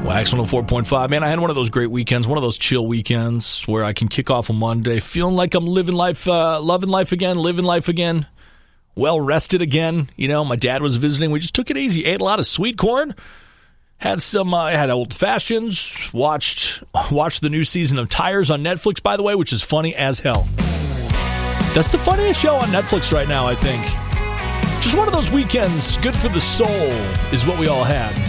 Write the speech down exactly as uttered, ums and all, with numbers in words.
Wax one oh four point five. Man, I had one of those great weekends, one of those chill weekends where I can kick off a Monday feeling like I'm living life, uh, loving life again, living life again, well rested again. You know, my dad was visiting. We just took it easy, ate a lot of sweet corn, had some, uh, had old fashions, watched, watched the new season of Tires on Netflix, by the way, which is funny as hell. That's the funniest show on Netflix right now, I think. Just one of those weekends, good for the soul, is what we all had.